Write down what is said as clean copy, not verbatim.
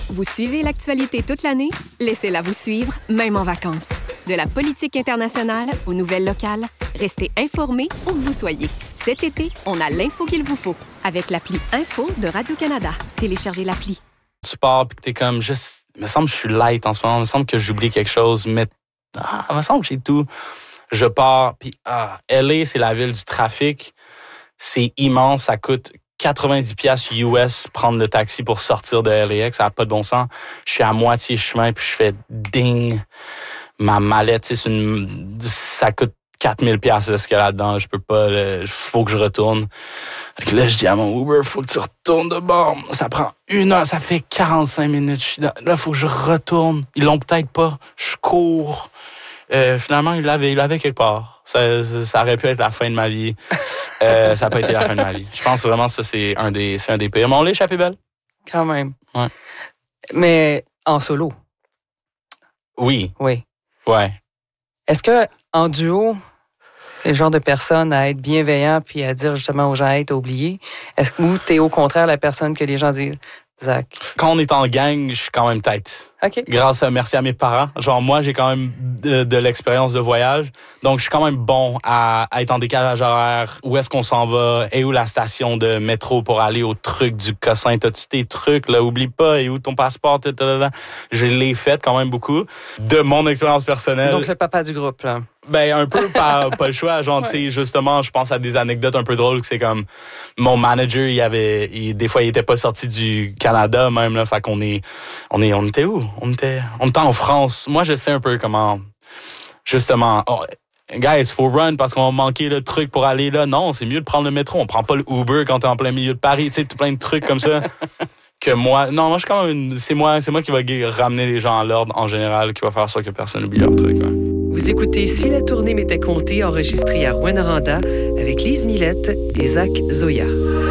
Vous suivez l'actualité toute l'année? Laissez-la vous suivre, même en vacances. De la politique internationale aux nouvelles locales, restez informés où que vous soyez. Cet été, on a l'info qu'il vous faut avec l'appli Info de Radio-Canada. Téléchargez l'appli. Tu pars pis que t'es comme juste... Il me semble que je suis light en ce moment. Il me semble que j'oublie quelque chose. Mais il me semble que j'ai tout. Je pars puis LA, c'est la ville du trafic. C'est immense. Ça coûte 90$ US prendre le taxi pour sortir de LAX. Ça n'a pas de bon sens. Je suis à moitié chemin puis je fais ding. Ma mallette, ça coûte 4000$ ce qu'il y a là-dedans. Je peux pas, faut que je retourne. Donc là, je dis à mon Uber, faut que tu retournes de bord. Ça prend 1 heure, ça fait 45 minutes. Là, faut que je retourne. Ils l'ont peut-être pas. Je cours. Finalement, il l'avait quelque part. Ça aurait pu être la fin de ma vie. Ça n'a pas été la fin de ma vie. Je pense vraiment que ça, c'est un des pires. Mais on l'a échappé belle. Quand même. Ouais. Mais en solo. Oui. Oui. Ouais. Est-ce que en duo, c'est le genre de personne à être bienveillant puis à dire justement aux gens, hey, t'as oublié? Est-ce que ou t'es au contraire la personne que les gens disent, Zach? Quand on est en gang, je suis quand même tête. OK. Merci à mes parents. Genre, moi, j'ai quand même de l'expérience de voyage. Donc, je suis quand même bon à être en décalage horaire. Où est-ce qu'on s'en va? Et où la station de métro pour aller au truc du Cossin? T'as-tu tes trucs, là? Oublie pas. Et où ton passeport? Je l'ai fait quand même beaucoup. De mon expérience personnelle. Donc, le papa du groupe, là. Ben, un peu pas le choix. Genre, tu sais, justement, je pense à des anecdotes un peu drôles que c'est comme, mon manager, des fois, il était pas sorti du Canada, même, là. Fait qu'on on était où? On était en France. Moi, je sais un peu comment, justement, guys, faut run parce qu'on a manqué le truc pour aller là. Non, c'est mieux de prendre le métro. On prend pas le Uber quand t'es en plein milieu de Paris. Tu sais, plein de trucs comme ça. Que moi, non, moi, je suis quand même, c'est moi qui va ramener les gens à l'ordre en général, qui va faire ça que personne n'oublie leur truc, là. Vous écoutez Si la tournée m'était comptée, enregistré à Rouyn-Noranda avec Lise Millette et Zach Zoya.